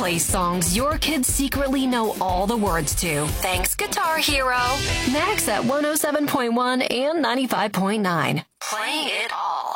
play songs your kids secretly know all the words to. Thanks, Guitar Hero. Next at 107.1 and 95.9. Playing it all.